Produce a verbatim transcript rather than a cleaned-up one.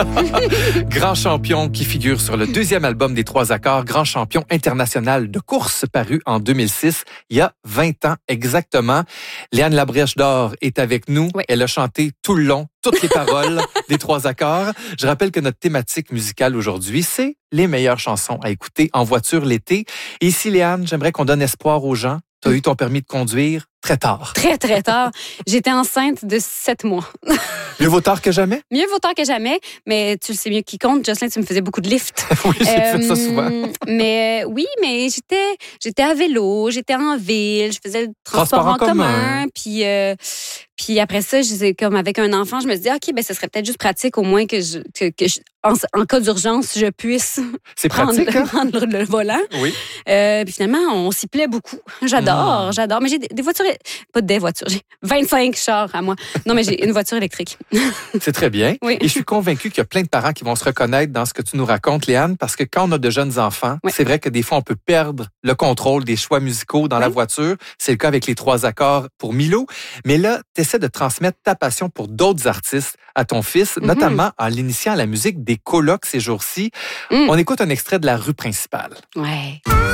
Grand champion qui figure sur le deuxième album des Trois Accords, Grand champion international de course paru en deux mille six, il y a vingt ans exactement. Léane Labrèche d'Or est avec nous. Oui. Elle a chanté tout le long, toutes les paroles des Trois Accords. Je rappelle que notre thématique musicale aujourd'hui, c'est les meilleures chansons à écouter en voiture l'été. Et ici, Léane, j'aimerais qu'on donne espoir aux gens. Tu as eu ton permis de conduire très tard. Très, très tard. J'étais enceinte de sept mois. Mieux vaut tard que jamais? Mieux vaut tard que jamais, mais tu le sais mieux qui compte. Jocelyn, tu me faisais beaucoup de lift. Oui, j'ai euh, fait ça souvent. Mais oui, mais j'étais, j'étais à vélo, j'étais en ville, je faisais le transport, transport en, en commun. commun. Puis, euh, puis après ça, je, comme avec un enfant, je me suis dit, OK, ben, ce serait peut-être juste pratique au moins que, je, que, que je, en, en cas d'urgence, je puisse C'est prendre, pratique, hein? prendre le, le volant. Oui. Euh, puis finalement, on s'y plaît beaucoup. J'adore, mmh. j'adore. Mais j'ai des, des voitures, pas des voitures, j'ai vingt-cinq chars à moi. Non, mais j'ai une voiture électrique. C'est très bien. Oui. Et je suis convaincue qu'il y a plein de parents qui vont se reconnaître dans ce que tu nous racontes, Léane, parce que quand on a de jeunes enfants, oui. c'est vrai que des fois, on peut perdre le contrôle des choix musicaux dans oui. la voiture. C'est le cas avec les Trois Accords pour Milo. Mais là, tu essaies de transmettre ta passion pour d'autres artistes à ton fils, mm-hmm. notamment en l'initiant à la musique des colocs ces jours-ci. Mm. On écoute un extrait de La rue principale. Ouais.